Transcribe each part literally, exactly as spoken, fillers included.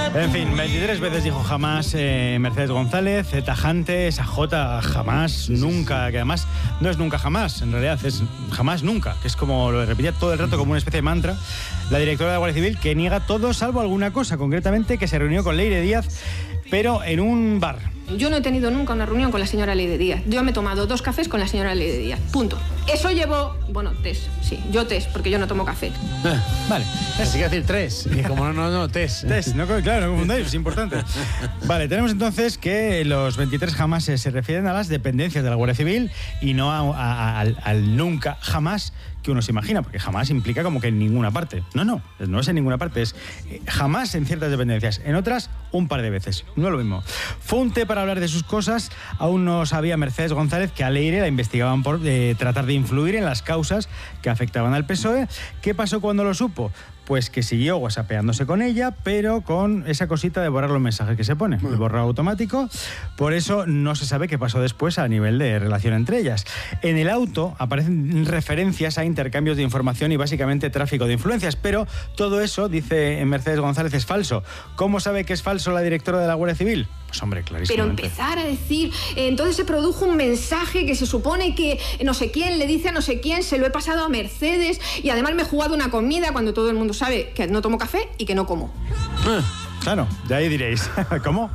En fin, veintitrés veces dijo jamás eh, Mercedes González, tajante, esa J jamás, nunca, que además no es nunca jamás, en realidad es jamás nunca, que es como lo repetía todo el rato como una especie de mantra. La directora de la Guardia Civil que niega todo salvo alguna cosa, concretamente que se reunió con Leire Díaz, pero en un bar. Yo no he tenido nunca una reunión con la señora Leire Díaz. Yo me he tomado dos cafés con la señora Leire Díaz. Punto. Eso llevó... Bueno, test, sí. Yo test, porque yo no tomo café. Ah, vale. Así que decir tres. Y como no, no, no, test. Test, no, claro, no confundáis, es importante. Vale, tenemos entonces que los veintitrés jamás se refieren a las dependencias de la Guardia Civil y no a, a, a, al, al nunca jamás que uno se imagina, porque jamás implica como que en ninguna parte. No, no, no es en ninguna parte, es jamás en ciertas dependencias, en otras un par de veces, no es lo mismo. Fue un té para hablar de sus cosas, aún no sabía Mercedes González que a Leire la investigaban por eh, tratar de influir en las causas que afectaban al P S O E. ¿Qué pasó cuando lo supo? Pues que siguió whatsappeándose con ella, pero con esa cosita de borrar los mensajes que se pone, el borrado automático. Por eso no se sabe qué pasó después a nivel de relación entre ellas. En el auto aparecen referencias a intercambios de información y básicamente tráfico de influencias, pero todo eso, dice Mercedes González, es falso. ¿Cómo sabe que es falso la directora de la Guardia Civil? Pues hombre, clarísimamente. Pero empezar a decir, eh, entonces se produjo un mensaje que se supone que no sé quién le dice a no sé quién, se lo he pasado a Mercedes y además me he jugado una comida cuando todo el mundo sabe que no tomo café y que no como. Ah, claro, de ahí diréis, ¿cómo?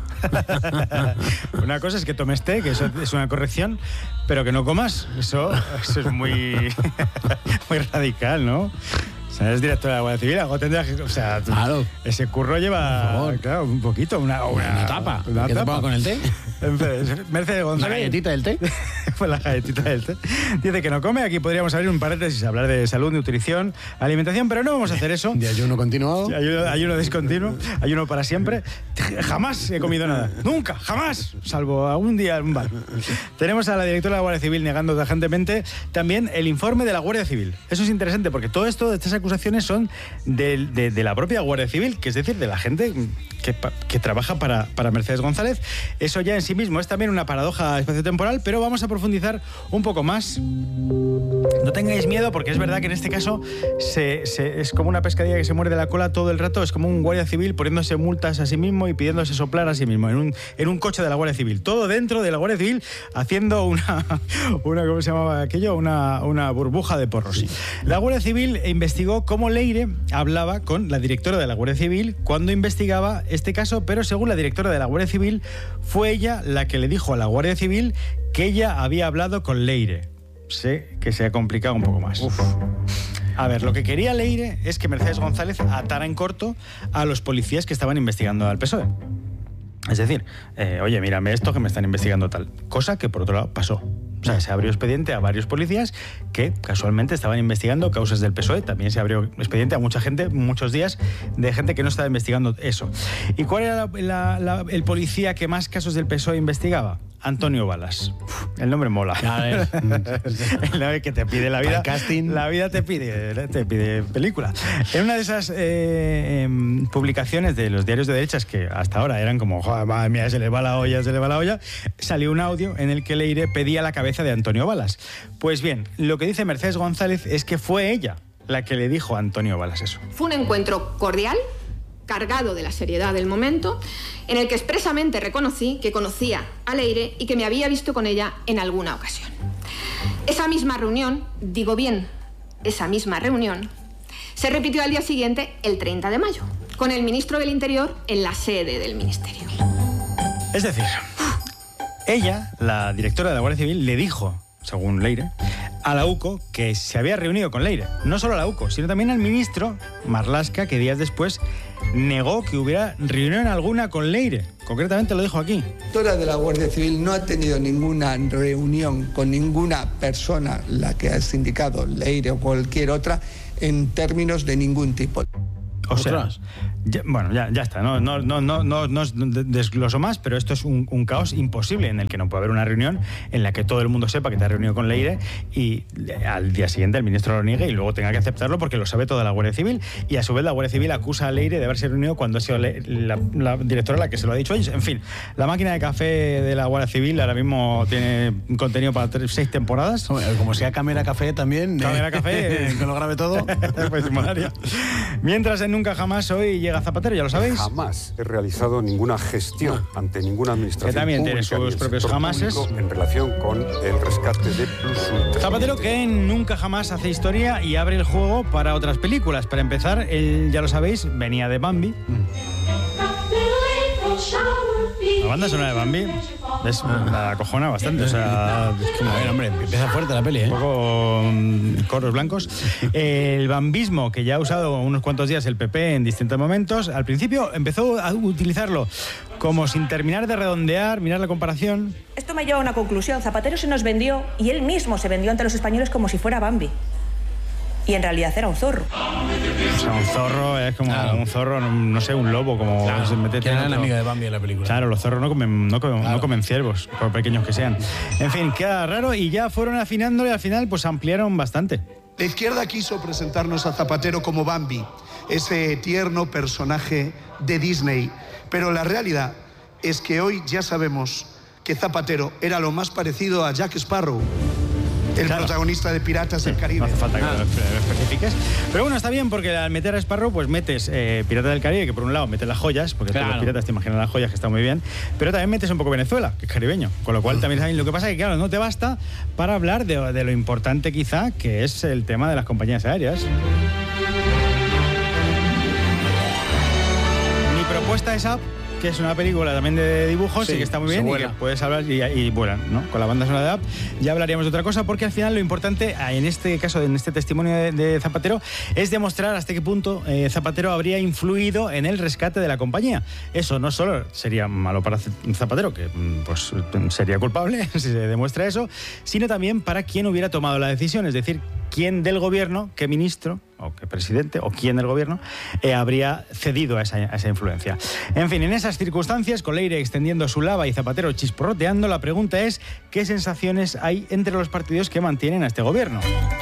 Una cosa es que tomes té, que eso es una corrección, pero que no comas, eso, eso es muy, muy radical, ¿no? O sea, eres directora de la Guardia Civil, algo tendrás que... O sea, tú, claro. Ese curro lleva, claro, un poquito, una, una, una tapa. Una ¿Qué tapa. te pongo con el té? Mercedes González. ¿La galletita del té? Pues la galletita del té. Dice que no come. Aquí podríamos abrir un paréntesis, hablar de salud, nutrición, alimentación, pero no vamos a hacer eso. De ayuno continuado. Ayuno, ayuno discontinuo, ayuno para siempre. Jamás he comido nada. Nunca, jamás. Salvo algún día en un bar. Tenemos a la directora de la Guardia Civil negando tajantemente también el informe de la Guardia Civil. Eso es interesante porque todo esto, estas acusaciones son de, de, de la propia Guardia Civil, que es decir, de la gente que, que trabaja para, para Mercedes González. Eso ya en sí mismo es también una paradoja espaciotemporal, pero vamos a profundizar un poco más. No tengáis miedo porque es verdad que en este caso se, se, es como una pescadilla que se muerde la cola todo el rato, es como un guardia civil poniéndose multas a sí mismo y pidiéndose soplar a sí mismo en un, en un coche de la Guardia Civil, todo dentro de la Guardia Civil haciendo una, una ¿cómo se llamaba aquello? Una, una burbuja de porros. Sí. La Guardia Civil investigó cómo Leire hablaba con la directora de la Guardia Civil cuando investigaba este caso, pero según la directora de la Guardia Civil fue ella la que le dijo a la Guardia Civil que ella había hablado con Leire. Sé que se ha complicado un poco más. Uf. A ver, lo que quería Leire es que Mercedes González atara en corto a los policías que estaban investigando al P S O E. Es decir, eh, oye, mírame esto que me están investigando tal. Cosa que por otro lado pasó. O sea, se abrió expediente a varios policías que casualmente estaban investigando causas del P S O E. También se abrió expediente a mucha gente, muchos días, de gente que no estaba investigando eso. ¿Y cuál era la, la, la, el policía que más casos del P S O E investigaba? Antonio Balas. Uf, el nombre mola. A ver. El nombre que te pide la vida. Casting. La vida te pide, te pide película. En una de esas eh, eh, publicaciones de los diarios de derechas que hasta ahora eran como, joder, madre mía, se le va la olla, se le va la olla, salió un audio en el que Leire pedía la cabeza de Antonio Balas. Pues bien, lo que dice Mercedes González es que fue ella la que le dijo a Antonio Balas eso. Fue un encuentro cordial, cargado de la seriedad del momento, en el que expresamente reconocí que conocía a Leire y que me había visto con ella en alguna ocasión. Esa misma reunión, digo bien, esa misma reunión, se repitió al día siguiente, el treinta de mayo, con el ministro del Interior en la sede del ministerio. Es decir, ella, la directora de la Guardia Civil, le dijo, según Leire, a la UCO que se había reunido con Leire. No solo a la UCO, sino también al ministro Marlaska, que días después negó que hubiera reunión alguna con Leire. Concretamente lo dijo aquí. La directora de la Guardia Civil no ha tenido ninguna reunión con ninguna persona, la que has indicado, Leire o cualquier otra, en términos de ningún tipo. O sea, ya, bueno, ya, ya está, no, no, no, no, no, no desgloso más, pero esto es un, un caos imposible en el que no puede haber una reunión en la que todo el mundo sepa que te has reunido con Leire y al día siguiente el ministro lo niegue y luego tenga que aceptarlo porque lo sabe toda la Guardia Civil y a su vez la Guardia Civil acusa a Leire de haberse reunido cuando ha sido la, la, la directora la que se lo ha dicho. En fin, la máquina de café de la Guardia Civil ahora mismo tiene contenido para tres, seis temporadas. Como sea Cámara Café también. Cámara eh, Café. que lo grabe todo. Pues molaria. Mientras en Nunca Jamás hoy llega llega Zapatero, ya lo sabéis. Jamás he realizado ninguna gestión ante ninguna administración Que también tiene pública sus propios jamases en relación con el rescate de Plus Ultra. Zapatero que nunca jamás hace historia y abre el juego para otras películas. Para empezar, él, ya lo sabéis, venía de Bambi. La banda sonora de Bambi es, la acojona bastante. O sea, es como, a ver, hombre, empieza fuerte la peli, ¿eh? Un poco um, coros blancos. El bambismo, que ya ha usado unos cuantos días el P P en distintos momentos, al principio empezó a utilizarlo como sin terminar de redondear, mirar la comparación. Esto me lleva a una conclusión. Zapatero se nos vendió y él mismo se vendió ante los españoles como si fuera Bambi. Y en realidad era un zorro. O sea, un zorro es como claro. un zorro, no, no sé, un lobo, como claro, se mete que era la amiga de Bambi en la película. Claro, los zorros no comen, no comen, claro. no comen ciervos, por pequeños que sean. En fin, queda raro y ya fueron afinándolo y al final pues ampliaron bastante. La izquierda quiso presentarnos a Zapatero como Bambi, ese tierno personaje de Disney. Pero la realidad es que hoy ya sabemos que Zapatero era lo más parecido a Jack Sparrow, el claro. protagonista de Piratas sí, del Caribe. No hace falta que lo especifiques. Pero bueno, está bien porque al meter a Sparrow, pues metes eh, Piratas del Caribe, que por un lado metes las joyas, porque claro. todos los piratas te imaginan las joyas, que está muy bien, pero también metes un poco Venezuela, que es caribeño, con lo cual también saben. Lo que pasa es que, claro, no te basta para hablar de, de lo importante quizá, que es el tema de las compañías aéreas. Mi propuesta es Up, que es una película también de dibujos, sí, y que está muy bien y que puedes hablar y, y vuelan, ¿no? Con la banda sonora de Up ya hablaríamos de otra cosa, porque al final lo importante en este caso, en este testimonio de, de Zapatero, es demostrar hasta qué punto eh, Zapatero habría influido en el rescate de la compañía. Eso no solo sería malo para Zapatero, que pues sería culpable si se demuestra eso, sino también para quien hubiera tomado la decisión, es decir, quién del gobierno, qué ministro, o qué presidente, o quién del gobierno, eh, habría cedido a esa, a esa influencia. En fin, en esas circunstancias, con Leire extendiendo su lava y Zapatero chisporroteando, la pregunta es ¿qué sensaciones hay entre los partidos que mantienen a este gobierno?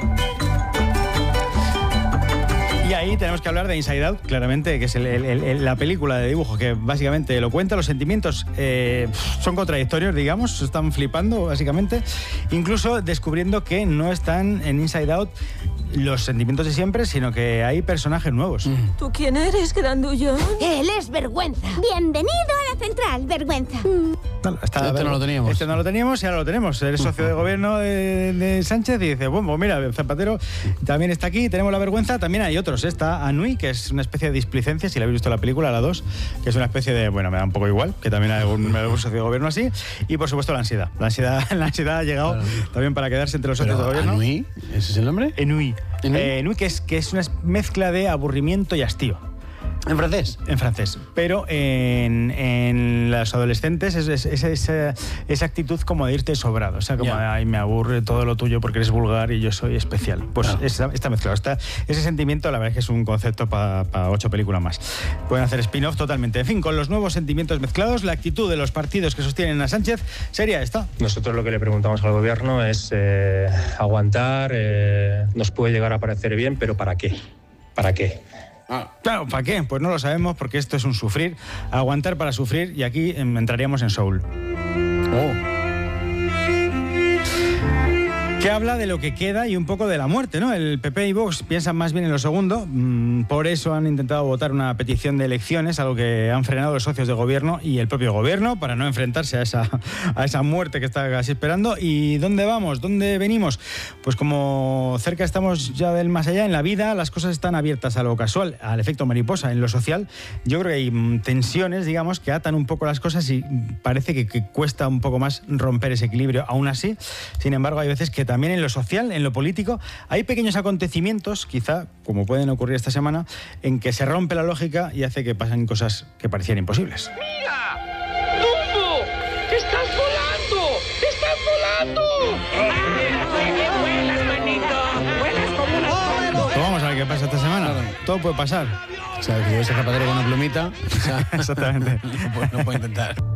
Y ahí tenemos que hablar de Inside Out, claramente, que es el, el, el, la película de dibujo que básicamente lo cuenta. Los sentimientos eh, son contradictorios, digamos, están flipando, básicamente, incluso descubriendo que no están en Inside Out los sentimientos de siempre, sino que hay personajes nuevos. Mm. ¿Tú quién eres, grandullón? Él es Vergüenza. Bienvenido a la central, Vergüenza. Mm. No, está, este no lo teníamos. Este no lo teníamos y ahora lo tenemos. Eres socio de gobierno de, de Sánchez y dice, bueno, pues mira, Zapatero también está aquí, tenemos la Vergüenza, también hay otros. Está Anui, que es una especie de displicencia, si la habéis visto la película, la dos, que es una especie de, bueno, me da un poco igual, que también hay un, un socio de gobierno así. Y por supuesto la ansiedad. La ansiedad, la ansiedad ha llegado claro. también para quedarse entre los socios de gobierno. ¿Anui? ¿Ese es el nombre? Enui. ¿Enui? Eh, Enui, que es, que es una mezcla de aburrimiento y hastío. ¿En francés? En francés. Pero en, en los adolescentes es, es, es esa, esa actitud como de irte sobrado. O sea, como, yeah. ay, me aburre todo lo tuyo porque eres vulgar y yo soy especial. Pues no. esta, esta mezcla, esta, ese sentimiento, la verdad es que es un concepto para pa ocho películas más. Pueden hacer spin-off totalmente. En fin, con los nuevos sentimientos mezclados, la actitud de los partidos que sostienen a Sánchez sería esta. Nosotros lo que le preguntamos al gobierno es eh, aguantar, eh, nos puede llegar a parecer bien, pero ¿para qué? ¿Para qué? Ah. Claro, ¿para qué? Pues no lo sabemos porque esto es un sufrir, aguantar para sufrir y aquí entraríamos en Soul. Oh. Que habla de lo que queda y un poco de la muerte, ¿no? El P P y Vox piensan más bien en lo segundo, por eso han intentado votar una petición de elecciones, algo que han frenado los socios de gobierno y el propio gobierno para no enfrentarse a esa, a esa muerte que está casi esperando. ¿Y dónde vamos? ¿Dónde venimos? Pues como cerca estamos ya del más allá, en la vida las cosas están abiertas a lo casual, al efecto mariposa. En lo social yo creo que hay tensiones, digamos, que atan un poco las cosas y parece que, que cuesta un poco más romper ese equilibrio. Aún así, sin embargo, hay veces que también en lo social, en lo político, hay pequeños acontecimientos, quizá, como pueden ocurrir esta semana, en que se rompe la lógica y hace que pasen cosas que parecían imposibles. ¡Mira! ¡Dumbo! ¡Estás volando! ¡Estás volando! ¡Vuelas, manito! ¡Vuelas como una paloma! Pues vamos a ver qué pasa esta semana. Claro. Todo puede pasar. O sea, que ese Zapatero con una plumita, o sea, exactamente. no, puede, no puede intentar.